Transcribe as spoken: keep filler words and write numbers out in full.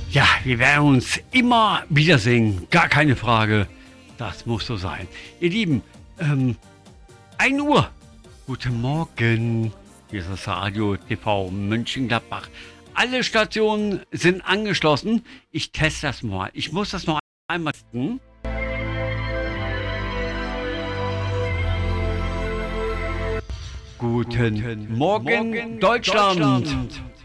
Ja, wir werden uns immer wiedersehen, gar keine Frage. Das muss so sein. Ihr Lieben, ähm, ein Uhr. Guten Morgen. Hier ist das Radio T V Mönchengladbach. Alle Stationen sind angeschlossen. Ich teste das mal. Ich muss das noch einmal testen. Guten, Guten Morgen, Morgen Deutschland. Deutschland.